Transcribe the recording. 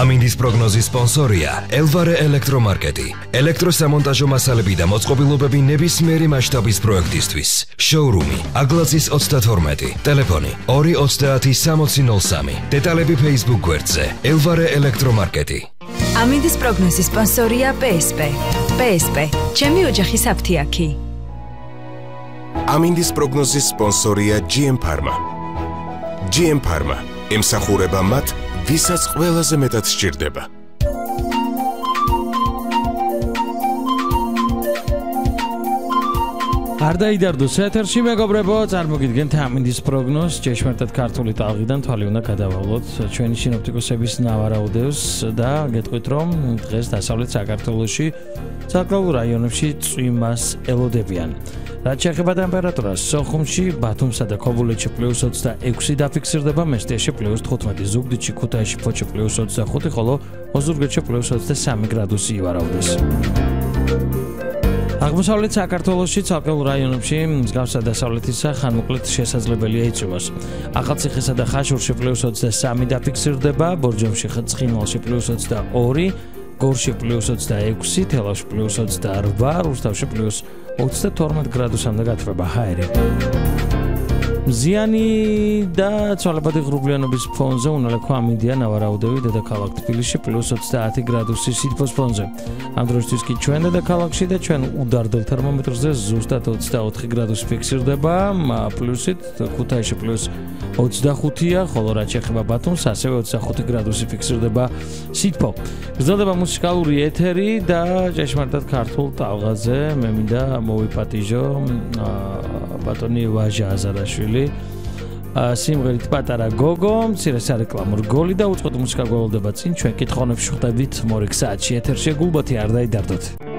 ამინდის პროგნოზის სპონსორია ელვარე ელექტრომარკეტი. ელექტროსამონტაჟო მასალები და მოწყობილობები ნებისმიერი მასშტაბის პროექტისთვის. შოურუმი აგლაძის 32, ტელეფონი 2306003. დეტალები Facebook გვერდზე ელვარე ელექტრომარკეტი. ამინდის პროგნოზის სპონსორია PSP. PSP, ჩემი ოჯახის აფთიაქი. ამინდის პროგნოზის სპონსორია GM Pharma. GM Pharma ემსახურება მათ, ვისაც ყველაზე მეტად სჭირდება. არ დაიდარდოს ეთერში მეგობრებო, წარმოგიდგენთ ამინდის პროგნოზს, ჭეშმარიტად ქართული ტალღიდან თვალი უნდა გადავავლოთ ჩვენი სინოპტიკოსების ნავარაუდევს და გეტყვით რომ დღეს დასავლეთ საქართველოში საკრალულ რაიონებში წვიმას ელოდებიან. რაც შეეხება ტემპერატურას, სოხუმში, ბათუმსა და ქობულეთში +26 დაფიქსირდება, მესტიაში +15, ზუგდიდში, ქუთაისში, ფოთში +25, ხოლო ოზურგეთში +23 გრადუსი ივარაუდეს. აღმოსავლეთ საქართველოში ცალკეულ რაიონებში მსგავსად დასავლეთისა ხანმოკლედ შესაძლებელია იწვიმოს. ახალციხესა და ხაშურში +23 დაფიქსირდება, ბორჯომში, ცხინვალში +22, გორში +26, თელავში +28, რუსთავში +32 გრადუსამდე გათბება ჰაერი. მზიანი და ცვალებადი ღრუბლიანობის ფონზე უნალექო ამინდია ნავარაუდევი დედაქალაქ თბილისში +30 გრადუსი სითბოს ფონზე. ამ დროისთვის კი ჩვენ დედაქალაქში და ჩვენ უდარდელ თერმომეტრზე ზუსტად 24 გრადუსი ფიქსირდება, პლუსით ქუთაისში +25-ია, ხოლო რაც შეეხება ბათუმს, ასევე 25 გრადუსი ფიქსირდება სითბო. გრძელდება მუსიკალური ეთერი და ჭეშმარიტად ქართულ ტალღაზე მე მინდა მოვიპატიჟო ბატონი ვაჟა აზარაშვილი სიმღერით პატარა გოგო, მცირე სარეკლამო რგოლი და უწყვეტ მუსიკა გველოდება წინ ჩვენ კითხონებს ხვდებით მორიგ საათში ეთერში გულბათი არ დაიდარდოთ.